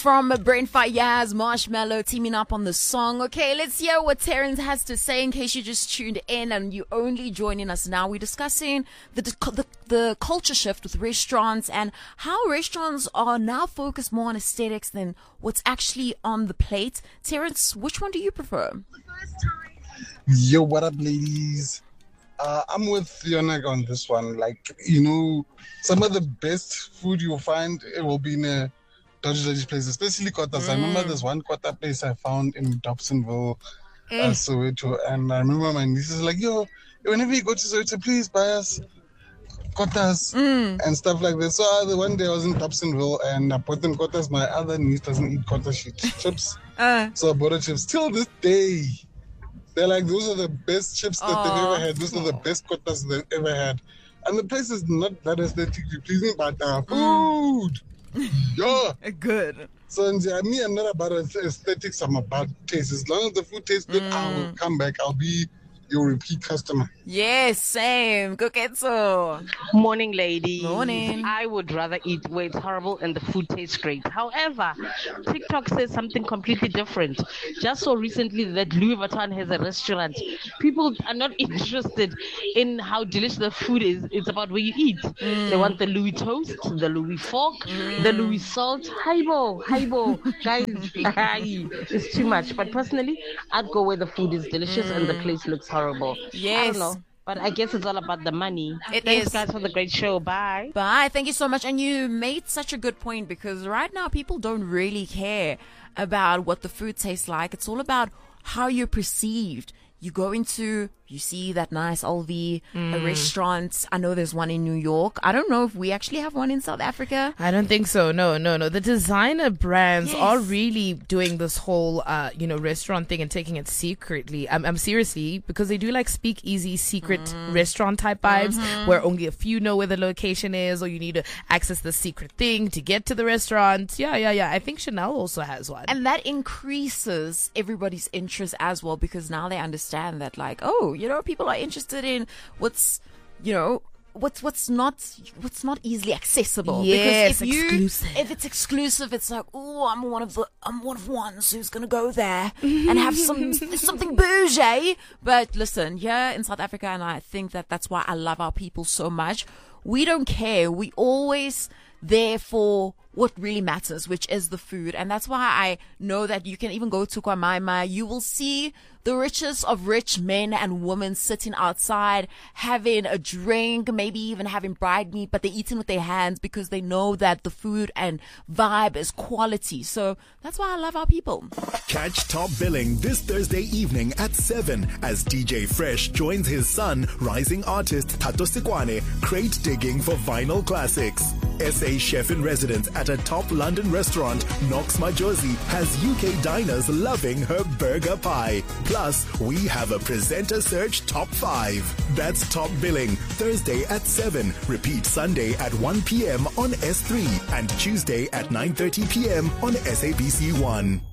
from Brain Fayaz, Marshmallow teaming up on the song. Okay, let's hear what Terrence has to say in case you just tuned in and you only joining us now. We're discussing the culture shift with restaurants and how restaurants are now focused more on aesthetics than what's actually on the plate. Terrence, which one do you prefer? Yo, what up, ladies? I'm with Fiona on this one. Like, some of the best food you'll find, it will be in a dodgy place, especially Kotas. I remember there's one Kota place I found in Dobsonville, Soweto, and I remember my niece is like, yo, whenever you go to Soweto, please buy us Kotas and stuff like that. So the one day I was in Dobsonville and I bought them Kotas. My other niece doesn't eat Kota, she eats chips. So I bought her chips. Till this day, they're like, those are the best chips that they've ever had. Those are the best Kotas they've ever had. And the place is not that aesthetically pleasing, but food. Yeah. Good. So me, I'm not about aesthetics, I'm about taste. As long as the food tastes good, I will come back. I'll be your repeat customer. Yes, same. Koketso. Morning, ladies. Morning. I would rather eat where it's horrible and the food tastes great. However, TikTok says something completely different. Just so recently that Louis Vuitton has a restaurant. People are not interested in how delicious the food is. It's about where you eat. They want the Louis toast, the Louis fork, the Louis salt. Haibo. Guys, it's too much. But personally, I'd go where the food is delicious and the place looks horrible. Yes. I don't know. But I guess it's all about the money. Thanks, guys, for the great show. Bye. Bye. Thank you so much. And you made such a good point because right now people don't really care about what the food tastes like. It's all about how you're perceived. You go into, you see that nice LV, a restaurant. I know there's one in New York. I don't know if we actually have one in South Africa. I don't think so. No. The designer brands are really doing this whole, restaurant thing and taking it secretly. I'm seriously, because they do like speakeasy secret restaurant type vibes where only a few know where the location is or you need to access the secret thing to get to the restaurant. Yeah. I think Chanel also has one. And that increases everybody's interest as well because now they understand that like, people are interested in what's not easily accessible. Yes, because exclusive. If it's exclusive, it's like, I'm one of ones who's gonna go there and have something bougie. But listen, here in South Africa, and I think that's why I love our people so much. We don't care. We always there for what really matters, which is the food. And that's why I know that you can even go to Kwamaima. You will see the richest of rich men and women sitting outside having a drink, maybe even having bride meat, but they're eating with their hands because they know that the food and vibe is quality. So that's why I love our people. Catch Top Billing this Thursday evening at 7 as DJ Fresh joins his son, rising artist Tato Sikwane, crate digging for vinyl classics. SA chef in residence at a top London restaurant, Knox Majosi, has UK diners loving her burger pie. Plus, we have a presenter search top 5. That's Top Billing, Thursday at 7. Repeat Sunday at 1 p.m. on S3 and Tuesday at 9:30 p.m. on SABC 1.